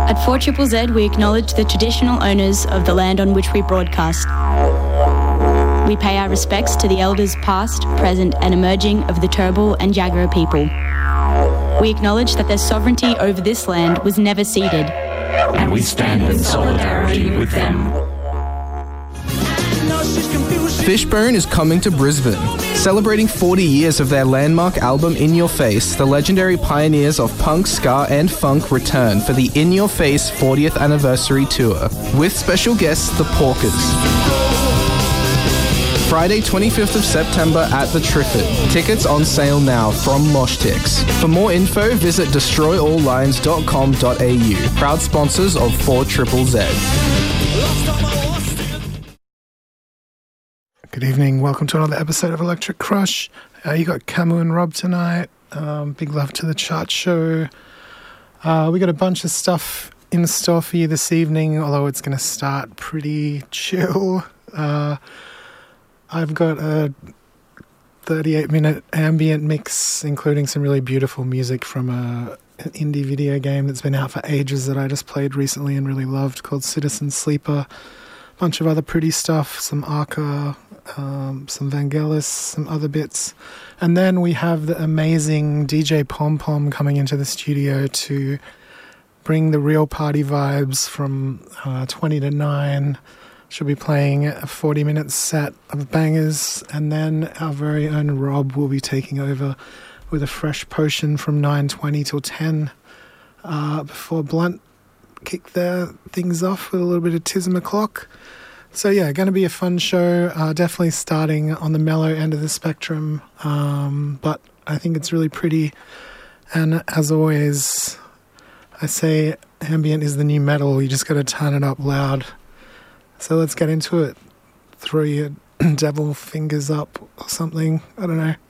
At 4ZZZ, we acknowledge the traditional owners of the land on which we broadcast. We pay our respects to the elders past, present and emerging of the Turrbal and Jagera people. We acknowledge that their sovereignty over this land was never ceded. And we stand in solidarity with them. Fishbone is coming to Brisbane. Celebrating 40 years of their landmark album In Your Face, the legendary pioneers of punk, ska and funk return for the In Your Face 40th anniversary tour, with special guests The Porkers. Friday 25th of September at the Triffid. Tickets on sale now from Moshtix. For more info, visit destroyalllines.com.au. Proud sponsors of 4ZZZ. Good evening. Welcome to another episode of Electric Crush. You got Camu and Rob tonight. Big love to the chart show. We got a bunch of stuff in store for you this evening, although it's going to start pretty chill. I've got a 38-minute ambient mix, including some really beautiful music from an indie video game that's been out for ages that I just played recently and really loved, called Citizen Sleeper. A bunch of other pretty stuff, some Arca, some Vangelis, some other bits. And then we have the amazing DJ Pom Pom coming into the studio to bring the real party vibes from 20 to 9. She'll be playing a 40-minute set of bangers, and then our very own Rob will be taking over with a fresh potion from 9:20 till 10 before Blunt kick their things off with a little bit of Tism o'clock. So yeah, going to be a fun show, definitely starting on the mellow end of the spectrum, but I think it's really pretty. And as always, I say ambient is the new metal, you just got to turn it up loud. So let's get into it. Throw your devil fingers up or something, I don't know.